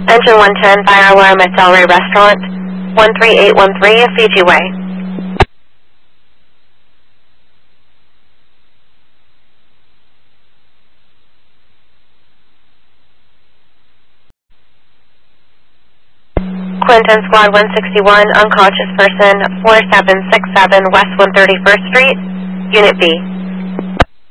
Engine 110, fire alarm at Delray Restaurant, 13813 Fiji Way. Clinton Squad 161, unconscious person, 4767 West 131st Street, Unit B.